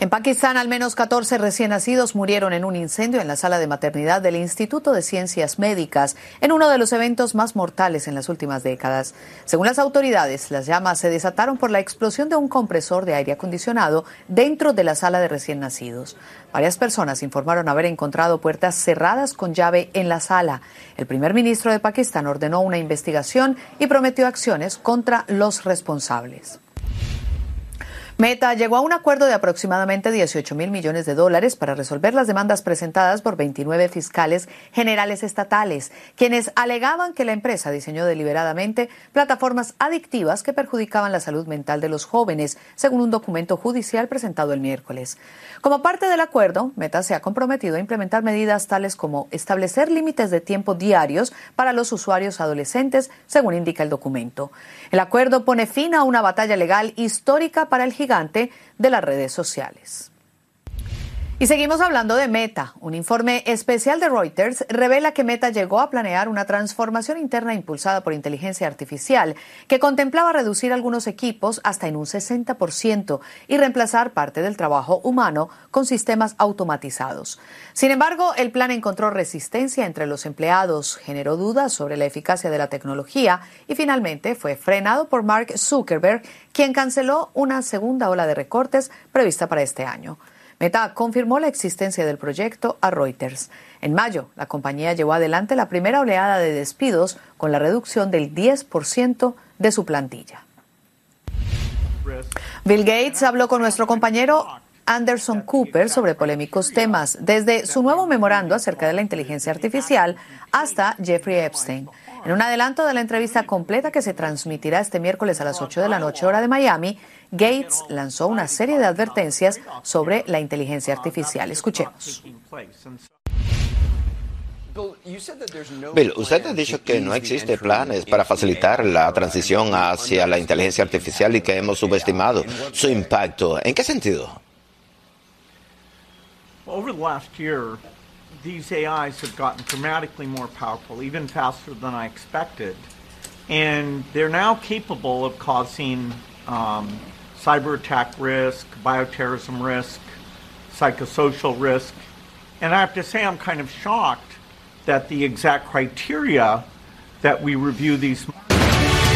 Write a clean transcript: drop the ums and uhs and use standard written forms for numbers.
En Pakistán, al menos 14 recién nacidos murieron en un incendio en la sala de maternidad del Instituto de Ciencias Médicas, en uno de los eventos más mortales en las últimas décadas. Según las autoridades, las llamas se desataron por la explosión de un compresor de aire acondicionado dentro de la sala de recién nacidos. Varias personas informaron haber encontrado puertas cerradas con llave en la sala. El primer ministro de Pakistán ordenó una investigación y prometió acciones contra los responsables. Meta llegó a un acuerdo de aproximadamente $18.000 millones para resolver las demandas presentadas por 29 fiscales generales estatales, quienes alegaban que la empresa diseñó deliberadamente plataformas adictivas que perjudicaban la salud mental de los jóvenes, según un documento judicial presentado el miércoles. Como parte del acuerdo, Meta se ha comprometido a implementar medidas tales como establecer límites de tiempo diarios para los usuarios adolescentes, según indica el documento. El acuerdo pone fin a una batalla legal histórica para el gigante de las redes sociales. Y seguimos hablando de Meta. Un informe especial de Reuters revela que Meta llegó a planear una transformación interna impulsada por inteligencia artificial que contemplaba reducir algunos equipos hasta en un 60% y reemplazar parte del trabajo humano con sistemas automatizados. Sin embargo, el plan encontró resistencia entre los empleados, generó dudas sobre la eficacia de la tecnología y finalmente fue frenado por Mark Zuckerberg, quien canceló una segunda ola de recortes prevista para este año. Meta confirmó la existencia del proyecto a Reuters. En mayo, la compañía llevó adelante la primera oleada de despidos con la reducción del 10% de su plantilla. Bill Gates habló con nuestro compañero Anderson Cooper sobre polémicos temas, desde su nuevo memorando acerca de la inteligencia artificial hasta Jeffrey Epstein. En un adelanto de la entrevista completa que se transmitirá este miércoles a las 8 de la noche, hora de Miami, Gates lanzó una serie de advertencias sobre la inteligencia artificial. Escuchemos. Bill, usted ha dicho que no existen planes para facilitar la transición hacia la inteligencia artificial y que hemos subestimado su impacto. ¿En qué sentido? Over the last year, these AIs have gotten dramatically more powerful, even faster than I expected. And they're now capable of causing cyber attack risk, bioterrorism risk, psychosocial risk. And I have to say I'm kind of shocked that the exact criteria that we review these